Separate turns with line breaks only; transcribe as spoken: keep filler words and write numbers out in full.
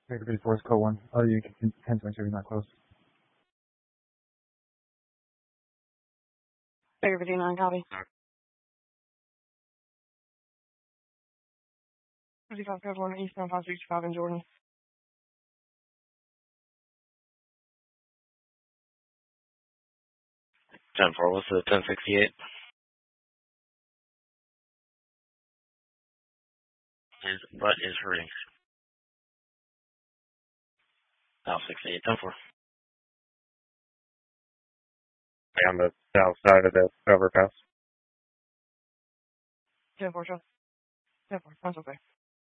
Baker fifty-four is code one. Oh, you can tend to make sure you're not close.
Baker fifty-nine, copy. fifty-five, code one, eastbound five sixty-five in Jordan.
ten four, what's the ten sixty-eight? His butt is hurting. South sixty-eight, ten four.
On the south side of the overpass.
ten four, ten four, sounds okay.